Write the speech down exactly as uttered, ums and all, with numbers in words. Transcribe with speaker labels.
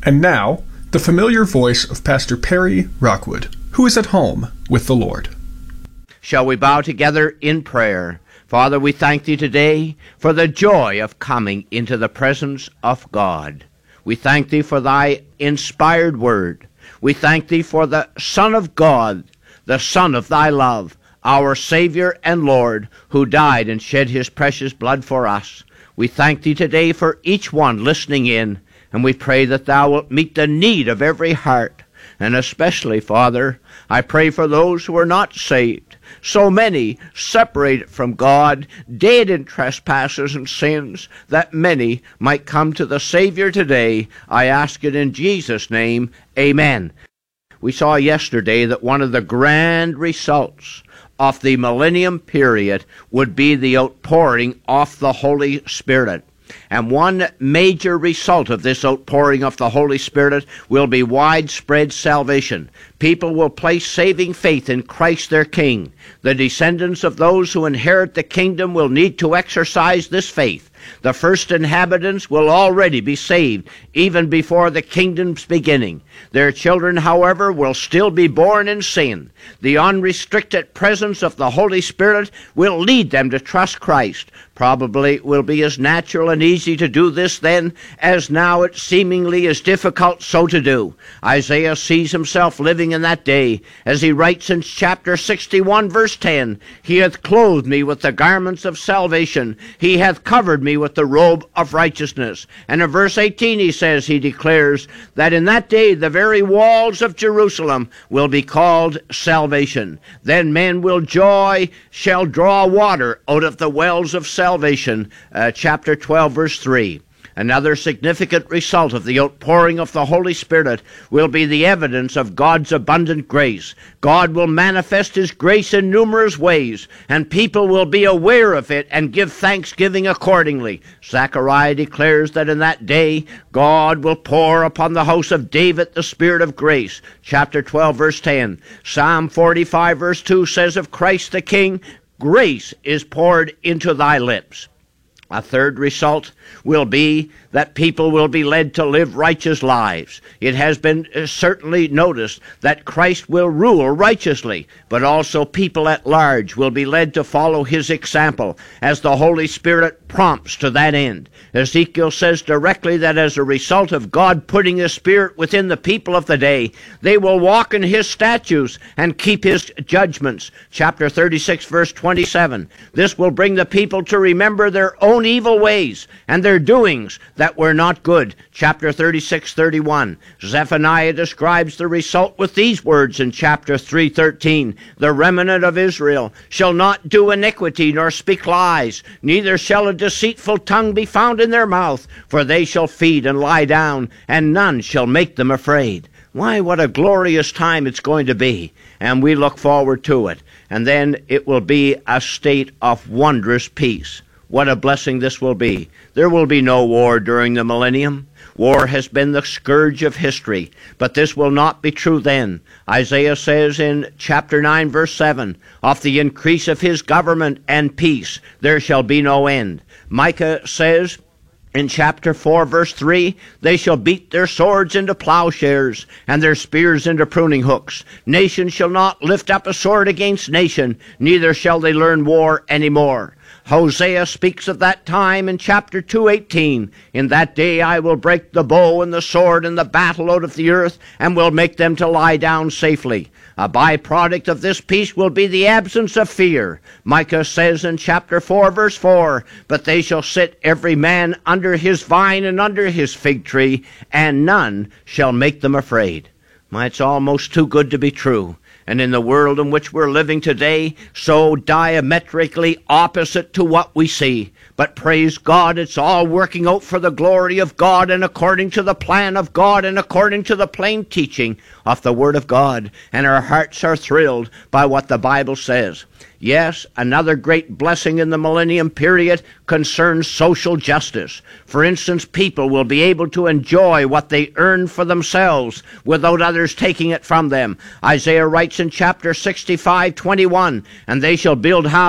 Speaker 1: And now, the familiar voice of Pastor Perry Rockwood, who is at home with the Lord.
Speaker 2: Shall we bow together in prayer? Father, we thank Thee today for the joy of coming into the presence of God. We thank Thee for Thy inspired word. We thank Thee for the Son of God, the Son of Thy love, our Savior and Lord, who died and shed His precious blood for us. We thank Thee today for each one listening in, and we pray that Thou wilt meet the need of every heart. And especially, Father, I pray for those who are not saved, so many separated from God, dead in trespasses and sins, that many might come to the Savior today. I ask it in Jesus' name, amen. We saw yesterday that one of the grand results of the millennium period would be the outpouring of the Holy Spirit. And one major result of this outpouring of the Holy Spirit will be widespread salvation. People will place saving faith in Christ their King. The descendants of those who inherit the kingdom will need to exercise this faith. The first inhabitants will already be saved, even before the kingdom's beginning. Their children, however, will still be born in sin. The unrestricted presence of the Holy Spirit will lead them to trust Christ. Probably it will be as natural and easy to do this then as now it seemingly is difficult so to do. Isaiah sees himself living in that day, as he writes in chapter sixty-one, verse ten, He hath clothed me with the garments of salvation. He hath covered me with the robe of righteousness. And in verse eighteen he says, he declares that in that day the very walls of Jerusalem will be called salvation. Then men will joy, shall draw water out of the wells of salvation. Uh, chapter twelve, verse three. Another significant result of the outpouring of the Holy Spirit will be the evidence of God's abundant grace. God will manifest His grace in numerous ways, and people will be aware of it and give thanksgiving accordingly. Zechariah declares that in that day God will pour upon the house of David the Spirit of grace. Chapter twelve, verse ten. Psalm forty-five, verse two says of Christ the King, Grace is poured into thy lips. A third result will be that people will be led to live righteous lives. It has been certainly noticed that Christ will rule righteously, but also people at large will be led to follow His example as the Holy Spirit prompts to that end. Ezekiel says directly that as a result of God putting His Spirit within the people of the day, they will walk in His statutes and keep His judgments. Chapter thirty-six, verse twenty-seven. This will bring the people to remember their own evil ways and their doings that were not good. Chapter thirty-six, thirty-one. Zephaniah describes the result with these words in chapter three, thirteen. The remnant of Israel shall not do iniquity nor speak lies, neither shall a deceitful tongue be found in their mouth, for they shall feed and lie down, and none shall make them afraid. Why, what a glorious time it's going to be, and we look forward to it. And then it will be a state of wondrous peace. What a blessing this will be. There will be no war during the millennium. War has been the scourge of history, but this will not be true then. Isaiah says in chapter nine, verse seven, Of the increase of His government and peace there shall be no end. Micah says in chapter four, verse three, They shall beat their swords into plowshares, and their spears into pruning hooks. Nation shall not lift up a sword against nation, neither shall they learn war any more. Hosea speaks of that time in chapter two, eighteen. In that day I will break the bow and the sword and the battle out of the earth, and will make them to lie down safely. A byproduct of this peace will be the absence of fear. Micah says in chapter four, verse four, But they shall sit every man under his vine and under his fig tree, and none shall make them afraid. My, it's almost too good to be true. And in the world in which we're living today, so diametrically opposite to what we see. But praise God, it's all working out for the glory of God and according to the plan of God and according to the plain teaching of the Word of God. And our hearts are thrilled by what the Bible says. Yes, another great blessing in the millennium period concerns social justice. For instance, people will be able to enjoy what they earn for themselves without others taking it from them. Isaiah writes in chapter sixty-five, twenty-one, And they shall build houses